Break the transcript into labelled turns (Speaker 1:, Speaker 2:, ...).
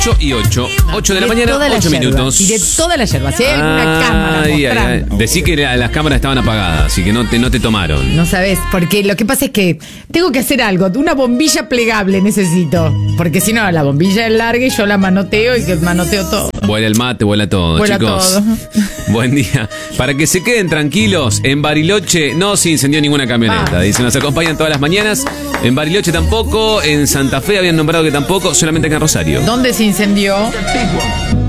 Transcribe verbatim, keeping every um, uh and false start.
Speaker 1: ocho y ocho. ocho de la mañana, ocho minutos.
Speaker 2: Y de toda la yerba. Si hay una cámara
Speaker 1: Ay, ay, ay.
Speaker 2: mostrando.
Speaker 1: Decí que la- las cámaras estaban apagadas, así que no te, no te tomaron.
Speaker 2: No sabes, porque lo que pasa es que tengo que hacer algo. Una bombilla plegable necesito. Porque si no, la bombilla es larga y yo la manoteo y que manoteo todo.
Speaker 1: Vuela el mate, vuela todo,
Speaker 2: Vuela
Speaker 1: chicos.
Speaker 2: todo.
Speaker 1: Buen día. Para que se queden tranquilos, en Bariloche no se incendió ninguna camioneta.
Speaker 2: Ah.
Speaker 1: Dice, nos acompañan todas las mañanas. En Bariloche tampoco. En Santa Fe habían nombrado que tampoco, solamente acá en Rosario.
Speaker 2: ¿Dónde se incendió?